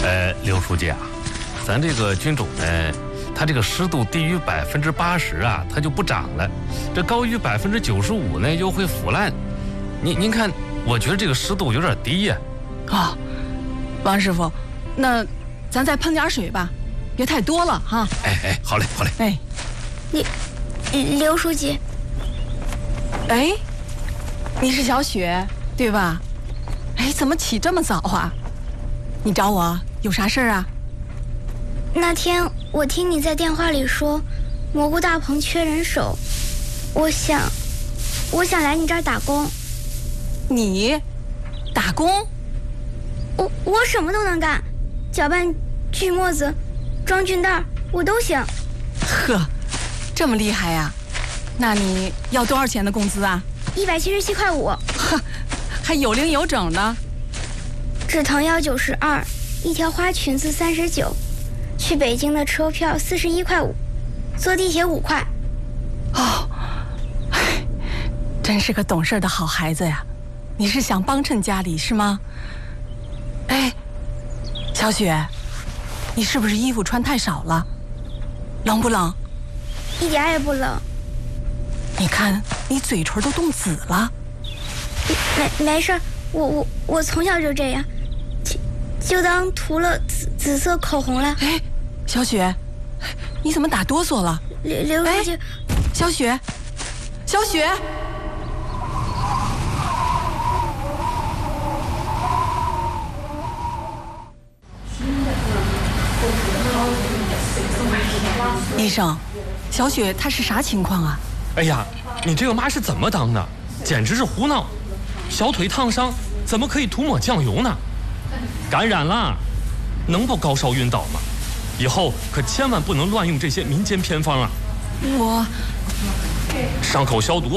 刘书记啊，咱这个菌种呢，它这个湿度低于80%啊，它就不长了；这高于95%呢，又会腐烂。您看，我觉得这个湿度有点低呀。 哦，王师傅，那咱再喷点水吧，别太多了哈。 哎，好嘞。 哎， 刘书记， 哎，你是小雪对吧？哎，怎么起这么早啊？你找我有啥事儿啊？ 那天我听你在电话里说，蘑菇大棚缺人手，我想来你这儿打工。 你打工？ 我什么都能干，搅拌锯末子、装菌袋我都行。 呵，这么厉害呀？那你要多少钱的工资啊 ？177.5块。 呵，还有零有整呢。 止疼药92，一条花裙子39，去北京的车票41.5块，坐地铁5块。 哦，真是个懂事的好孩子呀！你是想帮衬家里是吗？哎，小雪，你是不是衣服穿太少了？冷不冷？ 一点也不冷。 你看你嘴唇都冻紫了。 没事，我从小就这样，就当涂了紫色口红了。 哎，小雪，你怎么打哆嗦了？ 刘书记， 小雪。医生，小雪她是啥情况啊？ 哎呀，你这个妈是怎么当的？简直是胡闹！小腿烫伤，怎么可以涂抹酱油呢？感染了，能不高烧晕倒吗？以后可千万不能乱用这些民间偏方啊！ 伤口消毒